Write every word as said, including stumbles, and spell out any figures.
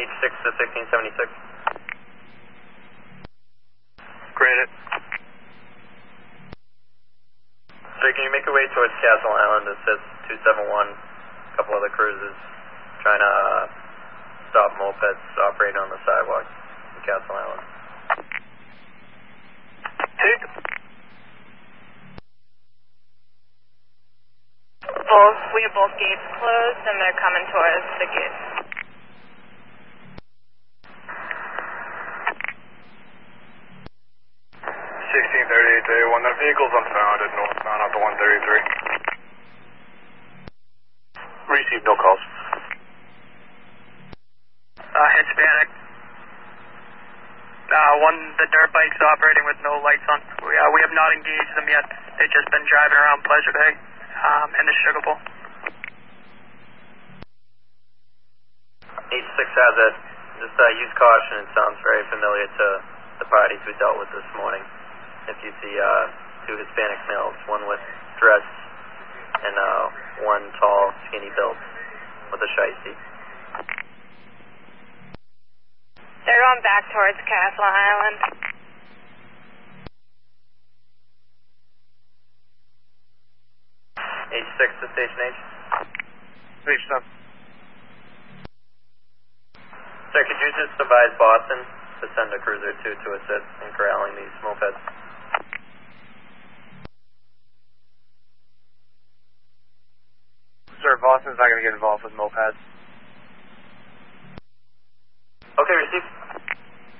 H six to sixteen seventy-six. Granted. So can you make your way towards Castle Island? It says two seven one, a couple other cruisers trying to uh, stop mopeds operating on the sidewalk in Castle Island. Take. Both, we have both gates closed and they're coming towards the gates. sixteen thirty-eight to A one, that vehicle's unfounded northbound out to one thirty-three. Received, no calls. Uh, Hispanic. Uh, one, the dirt bike's operating with no lights on. We, uh, we have not engaged them yet. They've just been driving around Pleasure Bay, um, and the Sugar Bowl. H six has it. Just uh, use caution. It sounds very familiar to the parties we dealt with this morning. If you see uh, two Hispanic males, one with dress and uh, one tall, skinny build with a shiesty. They're going back towards Castle Island. H six to Station H. H seven. Sir, could you just advise Boston to send a cruiser two to assist in corralling these mopeds? Sir, Boston's not going to get involved with mopeds.